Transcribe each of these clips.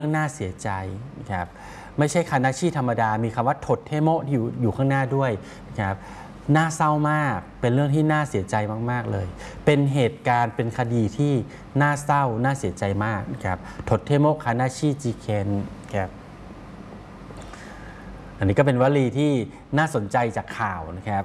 น่าเสียใจนะครับไม่ใช่คานาชิธรรมดามีคำว่าทดเทโมอยู่ข้างหน้าด้วยนะครับน่าเศร้ามากเป็นเรื่องที่น่าเสียใจมากๆเลยเป็นเหตุการณ์เป็นคดีที่น่าเศร้าน่าเสียใจมากนะครับทดเทโมคานาชิจิเคนครับอันนี้ก็เป็นวลีที่น่าสนใจจากข่าวนะครับ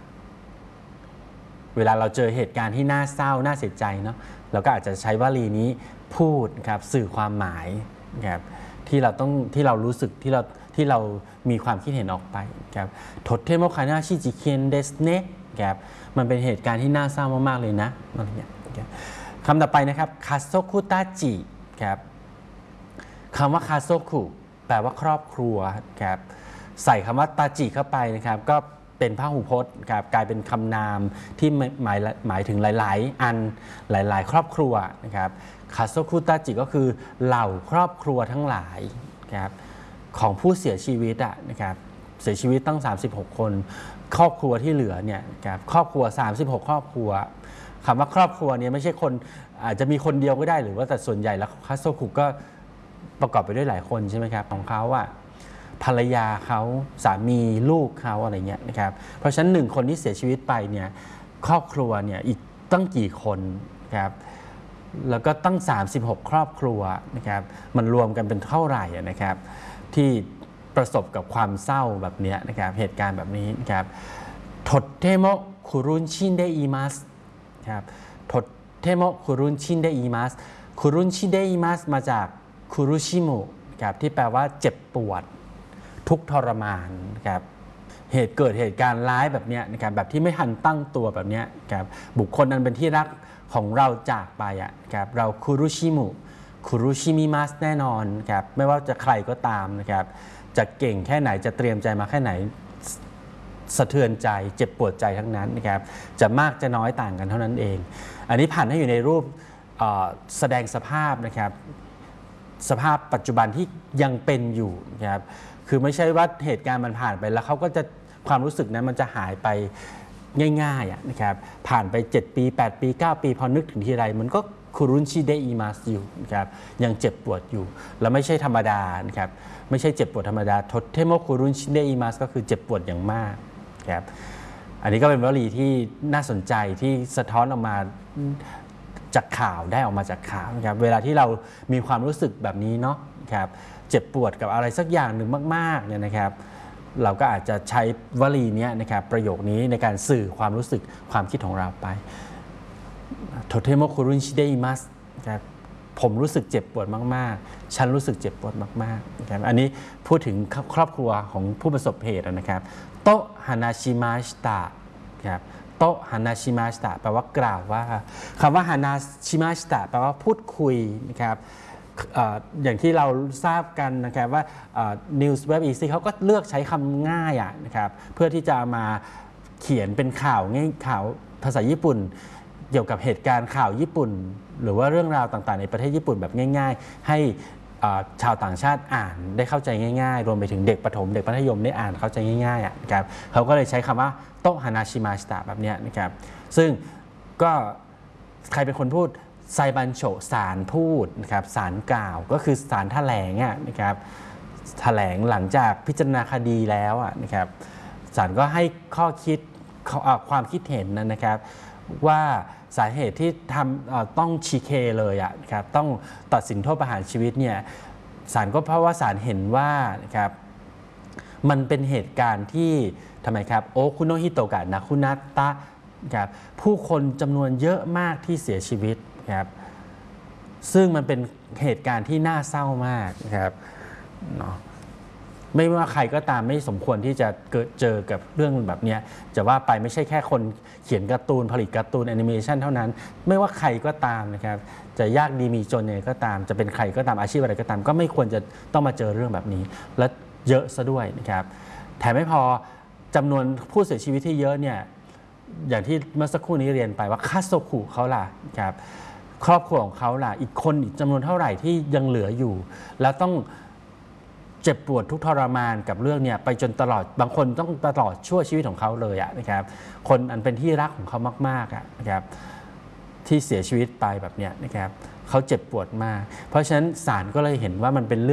เวลาเราเจอเหตุการณ์ที่น่าเศร้าน่าเสียใจเนาะเราก็อาจจะใช้วลีนี้พูดครับสื่อความหมายครับที่เรารู้สึกที่เรามีความคิดเห็นออกไปครับทดเทโมคานาชิจิเคนเดสเนะครับมันเป็นเหตุการณ์ที่น่าเศร้ามากๆเลยนะอะไรอย่างเงี้ยคำต่อไปนะครับคาโซคุตาจิครับคำว่าคาโซคุแปลว่าครอบครัวครับใส่คำว่าตาจิเข้าไปนะครับก็เป็นพหูพจน์ครับกลายเป็นคำนามที่หมายถึงหลายๆอันหลายๆครอบครัวนะครับคาโซคุตาจิก็คือเหล่าครอบครัวทั้งหลายครับของผู้เสียชีวิตนะครับเสียชีวิตตั้ง36คนครอบครัวที่เหลือเนี่ยครับครอบครัว36ครอบครัวคำว่าครอบครัวเนี่ยไม่ใช่คนอาจจะมีคนเดียวก็ได้หรือว่าแต่ส่วนใหญ่แล้วคาโซคุก็ประกอบไปด้วยหลายคนใช่ไหมครับของเขาภรรยาเขาสามีลูกเขาอะไรเงี้ยนะครับเพราะฉะนั้น1คนที่เสียชีวิตไปเนี่ยครอบครัวเนี่ยอีกตั้งกี่คนครับแล้วก็ตั้ง36ครอบครัวนะครับมันรวมกันเป็นเท่าไหร่นะครับที่ประสบกับความเศร้าแบบนี้นะครับเหตุการณ์แบบนี้นะครับทดเทโมคุรุนชินเดอิมัสครับทดเทโมคุรุนชินเดอิมัสคุรุนชินเดอิมัสมาจากคุรุชิมุครับที่แปลว่าเจ็บปวดทุกทรมานนะครับเกิดเหตุการณ์ร้ายแบบนี้นะครับแบบที่ไม่ทันตั้งตัวแบบนี้ครับบุคคลนั้นเป็นที่รักของเราจากไปครับเราคุรุชิมุคุรุชิมิมัสแน่นอนครับไม่ว่าจะใครก็ตามนะครับจะเก่งแค่ไหนจะเตรียมใจมาแค่ไหนสะเทือนใจเจ็บปวดใจทั้งนั้นนะครับจะมากจะน้อยต่างกันเท่านั้นเองอันนี้ผ่านให้อยู่ในรูปแสดงสภาพนะครับสภาพปัจจุบันที่ยังเป็นอยู่นะครับคือไม่ใช่ว่าเหตุการณ์มันผ่านไปแล้วเขาก็จะความรู้สึกนั้นมันจะหายไปง่ายๆนะครับผ่านไป7ปี8ปี9ปีพอนึกถึงทีไรมันก็คุรุนชิเดอิมัสอยู่นะครับยังเจ็บปวดอยู่แล้วไม่ใช่ธรรมดานะครับไม่ใช่เจ็บปวดธรรมดาทดเทโมคุรุนชิเดอิมัสก็คือเจ็บปวดอย่างมากครับอันนี้ก็เป็นวลีที่น่าสนใจที่สะท้อนออกมาจากข่าวได้ออกมาจากข่าวนะครับเวลาที่เรามีความรู้สึกแบบนี้เนาะครับเจ็บปวดกับอะไรสักอย่างหนึ่งมากๆเนี่ยนะครับเราก็อาจจะใช้วลีนี้นะครับประโยคนี้ในการสื่อความรู้สึกความคิดของเราไปโทเทโมคุรุนชิเดอิมัสครับผมรู้สึกเจ็บปวดมากๆฉันรู้สึกเจ็บปวดมากๆนะครับอันนี้พูดถึงครอบครัวของผู้ประสบเหตุนะครับโตฮานาชิมาชิตะครับโตฮานาชิมาชิตะแปลว่ากล่าวว่าคำว่าฮานาชิมาชิตะแปลว่าพูดคุยนะครับอย่างที่เราทราบกันนะครับว่า News Web Easy เขาก็เลือกใช้คำง่ายนะครับเพื่อที่จะมาเขียนเป็นข่าวง่ายข่าวภาษาญี่ปุ่นเกี่ยวกับเหตุการณ์ข่าวญี่ปุ่นหรือว่าเรื่องราวต่างๆในประเทศญี่ปุ่นแบบง่ายๆให้ชาวต่างชาติอ่านได้เข้าใจง่ายๆรวมไปถึงเด็กประถมเด็กมัธยมได้อ่านเข้าใจง่ายๆนะครับเขาก็เลยใช้คำว่าโตฮานาชิมาชิตะแบบนี้นะครับซึ่งก็ใครเป็นคนพูดไซบันโชศาลพูดนะครับศาลกล่าวก็คือศาลแถลงนะครับแถลงหลังจากพิจารณาคดีแล้วนะครับศาลก็ให้ข้อคิดความคิดเห็นนะครับว่าสาเหตุที่ต้องชีเคเลยนะครับต้องตัดสินโทษประหารชีวิตเนี่ยศาลก็เพราะว่าศาลเห็นว่านะครับมันเป็นเหตุการณ์ที่ทำไมครับโอคุโนฮิโตกะนาคุนัตตะครับผู้คนจำนวนเยอะมากที่เสียชีวิตครับซึ่งมันเป็นเหตุการณ์ที่น่าเศร้ามากนะครับเนาะไม่ว่าใครก็ตามไม่สมควรที่จะเจอกับเรื่องแบบนี้จะว่าไปไม่ใช่แค่คนเขียนการ์ตูนผลิตการ์ตูนแอนิเมชันเท่านั้นไม่ว่าใครก็ตามนะครับจะยากดีมีจนยังไงก็ตามจะเป็นใครก็ตามอาชีพอะไรก็ตามก็ไม่ควรจะต้องมาเจอเรื่องแบบนี้และเยอะซะด้วยนะครับแถมไม่พอจำนวนผู้เสียชีวิตที่เยอะเนี่ยอย่างที่เมื่อสักครู่นี้เรียนไปว่าคาโซคุเขาล่ะครับครอบครัวของเขาล่ะอีกคนอีกจำนวนเท่าไหร่ที่ยังเหลืออยู่แล้วต้องเจ็บปวดทุกทรมานกับเรื่องเนี่ยไปจนตลอดบางคนต้องตลอดชั่วชีวิตของเขาเลยนะครับคนอันเป็นที่รักของเขามากๆนะครับที่เสียชีวิตไปแบบเนี้ยนะครับเขาเจ็บปวดมากเพราะฉะนั้นศาลก็เลยเห็นว่ามันเป็นเรื่อง